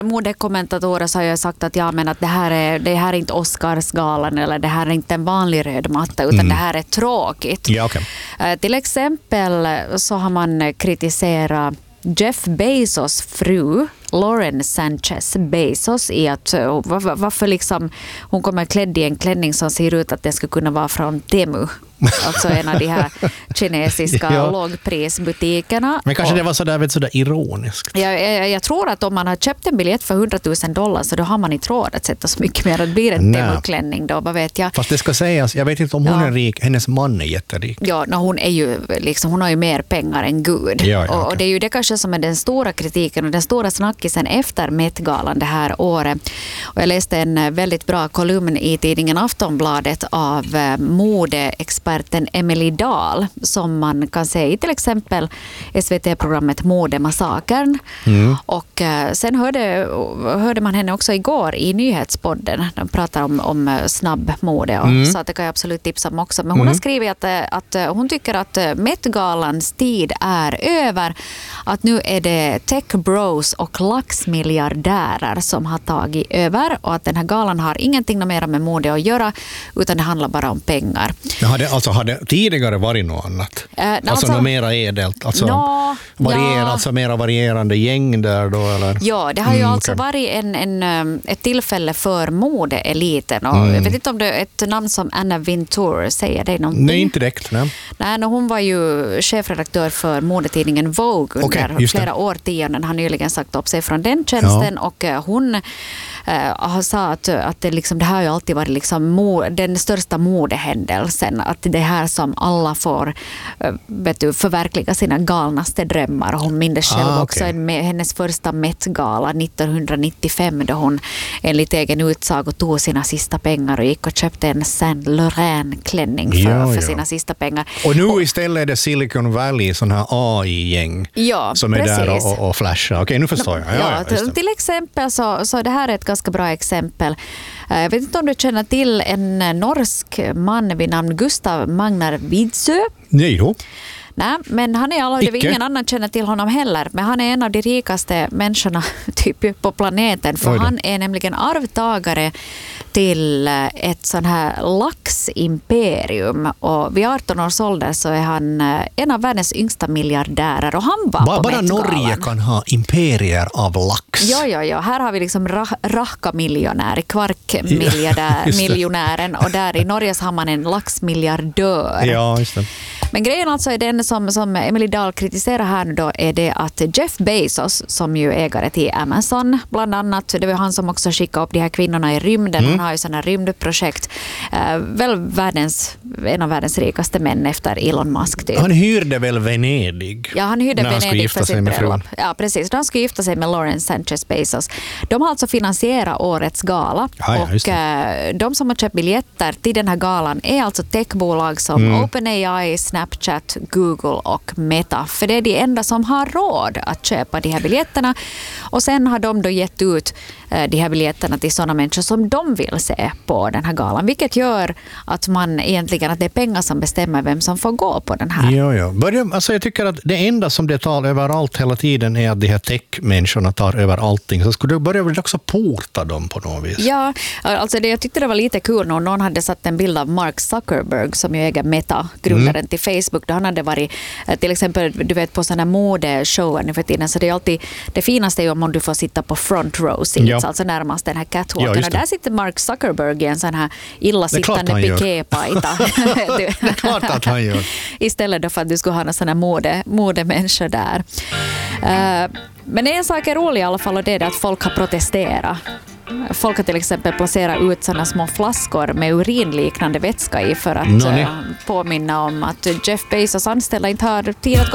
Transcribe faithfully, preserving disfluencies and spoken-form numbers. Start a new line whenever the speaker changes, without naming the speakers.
modekommentatorer så har jag sagt att ja, men att det här är det här är inte Oscarsgalan eller det här är inte en vanlig röd matta utan mm. det här är tråkigt.
Ja, okay.
uh, till exempel så har man kritiserat Jeff Bezos fru Lauren Sanchez Bezos i att var, varför liksom hon kommer klädd i en klänning som ser ut att det skulle kunna vara från Temu. Alltså en av de här kinesiska ja. lågprisbutikerna.
Men kanske och, det var sådär, vet, sådär ironiskt.
Jag, jag, jag tror att om man har köpt en biljett för hundratusen dollar så då har man inte råd att sätta så mycket mer. Det blir en Temu-klänning då, vad vet jag.
Fast det ska sägas, jag vet inte om hon ja. är rik, hennes man är jätterik.
Ja, no, hon är ju liksom, hon har ju mer pengar än Gud.
Ja, ja,
och,
okay.
och det är ju det kanske som är den stora kritiken och den stora snackisen efter Met-galan det här året. Och jag läste en väldigt bra kolumn i tidningen Aftonbladet av eh, modeexperten Emily Dahl som man kan se i till exempel S V T-programmet Modemassakern. Mm. Och eh, sen hörde, hörde man henne också igår i Nyhetspodden. De pratar om, om snabbmode och mm. så att det kan jag absolut tipsa om också. Men hon mm. har skrivit att, att hon tycker att Met-galans tid är över. Att nu är det tech bros och laxmiljardärer som har tagit över och att den här galan har ingenting mer med mode att göra utan det handlar bara om pengar.
Ja, hade, alltså hade tidigare varit något annat?
Eh,
alltså,
alltså
något mera edelt? Alltså,
no,
varier,
ja.
alltså mera varierande gäng där då? Eller?
Ja, det har ju mm, alltså
okay.
varit en, en, ett tillfälle för modeeliten. Och mm. jag vet inte om det är ett namn som Anna Wintour säger det någonting.
Nej, inte direkt. Nej.
Nej, no, hon var ju chefredaktör för modetidningen Vogue under okay, flera årtionden. Har nyligen sagt upp sig från den tjänsten ja. och hon uh, sa att, att det, liksom, det här har ju alltid varit liksom mo, den största modehändelsen. Att det här som alla får uh, vet du, förverkliga sina galnaste drömmar. Hon minns själv ah, okay. också med hennes första Met-gala nittonhundranittiofem då hon enligt egen utsago tog sina sista pengar och gick och köpte en Saint Laurent-klänning för,
ja,
för
ja.
sina sista pengar.
Och nu
och,
istället är det Silicon Valley, sån här A I-gäng
ja,
som är
precis.
där och, och, och flashar. Okej, okay, nu förstår jag. Ja,
ja, till, till exempel så, så det här är ett ganska bra exempel. Jag vet inte om du känner till en norsk man vid namn Gustav Magnar Widsö.
Nej då.
Nej, men han är alla, det är ingen annan känner till honom heller. Men han är en av de rikaste människorna typ på planeten. För han är nämligen arvtagare till ett sån här laximperium. Och vid arton års ålder så är han en av världens yngsta miljardärer. Och han var
bara
på
bara Norge kan ha imperier av lax.
Ja, ja, ja. Här har vi liksom ra- Rahka-miljonär, kvarkmiljonären. Och där i Norge så har man en laxmiljardör.
Ja, just det.
Men grejen alltså är den som, som Emily Dahl kritiserar här nu då är det att Jeff Bezos som ju ägare till Amazon bland annat, det var han som också skickade upp de här kvinnorna i rymden. Mm. Han har ju sådana rymdprojekt. Uh, väl världens, en av världens rikaste män efter Elon Musk. Typ.
Han hyrde väl Venedig?
Ja, han hyrde
när
Venedig
han skulle gifta sig med frun.
Ja, precis. Då han skulle gifta sig med Lauren Sanchez Bezos. De har alltså finansierat årets gala.
Ja, ja,
och uh, de som har köpt biljetter till den här galan är alltså techbolag som mm. OpenAI, Snapchat, Google och Meta. För det är de enda som har råd att köpa de här biljetterna. Och sen har de då gett ut uh, de här biljetterna till sådana människor som de vill se på den här galan. Vilket gör att man egentligen att det är pengar som bestämmer vem som får gå på den här.
Ja, ja. Börja, alltså jag tycker att det enda som det tar överallt hela tiden är att de här tech-människorna tar över allting. Så skulle du börja väl också porta dem på något vis?
Ja, alltså det, jag tyckte det var lite kul när någon hade satt en bild av Mark Zuckerberg som ju äger Meta, grundaren mm. till Facebook. Då han hade varit till exempel du vet, på sådana modeshower nu för tiden. Så det är alltid, det finaste är ju om du får sitta på front row seats, ja. alltså närmast den här catwalken. Ja, och där sitter Mark Zuckerberg i en sån här illasittande piképajta.
Det är klart att han gör.
Istället då för att du skulle ha några sådana mode, modemänniskor där. Uh, men en sak är rolig i alla fall och det är att folk har protesterat. Folk har till exempel placerat ut sådana små flaskor med urinliknande vätska i för att uh, påminna om att Jeff Bezos anställda inte har tid att